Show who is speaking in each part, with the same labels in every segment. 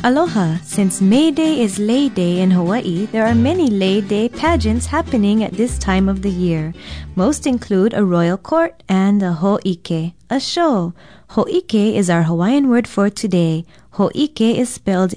Speaker 1: Aloha! Since May Day is Lei Day in Hawaii, there are many Lei Day pageants happening at this time of the year. Most include a royal court and a ho'ike, a show. Ho'ike is our Hawaiian word for today. Ho'ike is spelled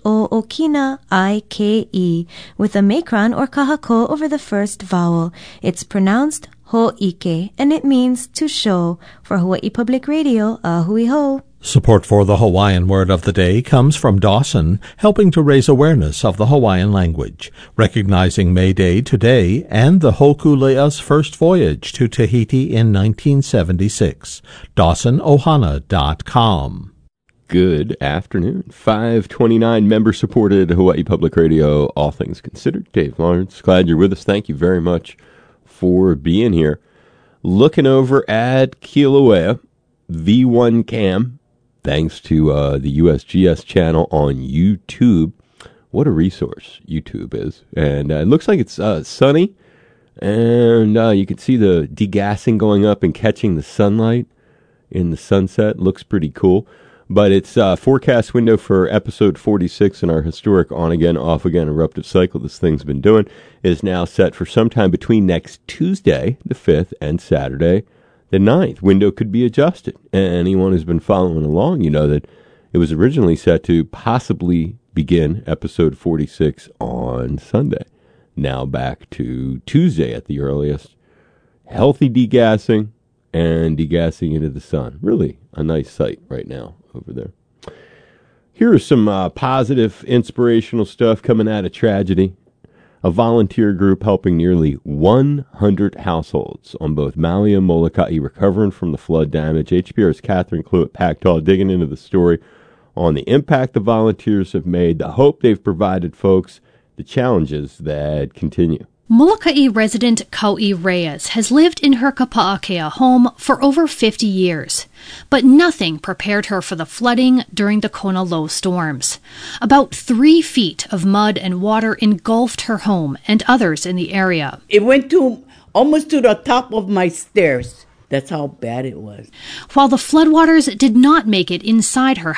Speaker 1: H-O-Okina-I-K-E with a makron or kahako over the first vowel. It's pronounced ho'ike and it means to show. For Hawaii Public Radio, ahui ho.
Speaker 2: Support for the Hawaiian Word of the Day comes from Dawson, helping to raise awareness of the Hawaiian language, recognizing May Day today and the Hokule'a's first voyage to Tahiti in 1976. DawsonOhana.com.
Speaker 3: Good afternoon. 529 member-supported Hawaii Public Radio, All Things Considered. Dave Lawrence, glad you're with us. Thank you very much for being here. Looking over at Kilauea, V1 Cam. Thanks to the USGS channel on YouTube. What a resource YouTube is. And it looks like it's sunny. And you can see the degassing going up and catching the sunlight in the sunset. Looks pretty cool. But it's forecast window for episode 46 in our historic on-again, off-again eruptive cycle this thing's been doing is now set for sometime between next Tuesday, the 5th, and Saturday, the 9th. Window could be adjusted. Anyone who's been following along, you know that it was originally set to possibly begin episode 46 on Sunday. Now back to Tuesday at the earliest. Healthy degassing and degassing into the sun. Really a nice sight right now over there. Here is some positive, inspirational stuff coming out of tragedy. A volunteer group helping nearly 100 households on both Maui and Molokai recovering from the flood damage. HPR's Catherine Cluett-Pactall digging into the story on the impact the volunteers have made, the hope they've provided folks, the challenges that continue.
Speaker 4: Molokai resident Kau'i Reyes has lived in her Kapa'akea home for over 50 years, but nothing prepared her for the flooding during the Kona low storms. About 3 feet of mud and water engulfed her home and others in the area.
Speaker 5: It went to almost to the top of my stairs. That's how bad it was.
Speaker 4: While the floodwaters did not make it inside her